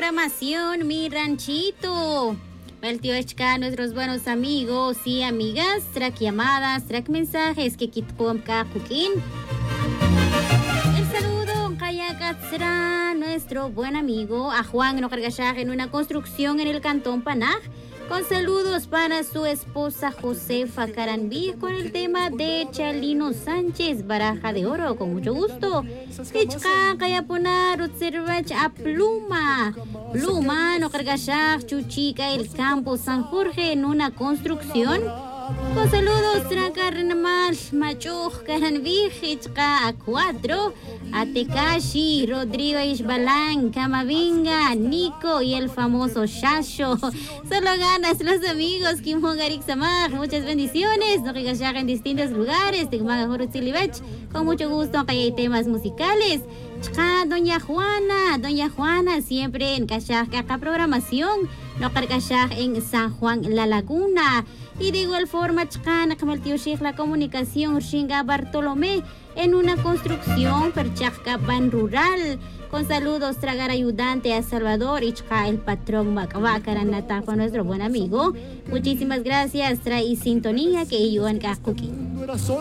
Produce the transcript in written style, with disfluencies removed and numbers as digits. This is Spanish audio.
programación, mi ranchito. Valtiochka, nuestros buenos amigos y amigas, track llamadas, track mensajes que kitkom kakukin. El saludo Kayakatsra, nuestro buen amigo a Juan Nocargashaj en una construcción en el cantón Panaj. Con saludos para su esposa Josefa Caranví con el tema de Chalino Sánchez, Baraja de Oro, con mucho gusto. Kichka Kayapunar Utsirvach a Pluma. Pluma, no cargashach, Chuchica, el campo San Jorge en una construcción. Con saludos, Tracarnamal, Machuj, Caranví, Kichka a 4. A Tekashi, Rodrigo Isbalán, Camavinga, Nico y el famoso Shasho. Solo ganas los amigos Kim Hongarik Samaj. Muchas bendiciones. No regashar en distintos lugares. Con mucho gusto que hay temas musicales. Chka, Doña Juana, siempre en Kashaj, acá programación. No cargashaj en San Juan, La Laguna. Y de igual forma, Chkan, la comunicación, Shinga Bartolomé, en una construcción, Perchajka Ban Rural. Con saludos, tragar ayudante a Salvador y Chka, el patrón Macabakaranata, con nuestro buen amigo. Muchísimas gracias, trae sintonía que yo en Kakuki.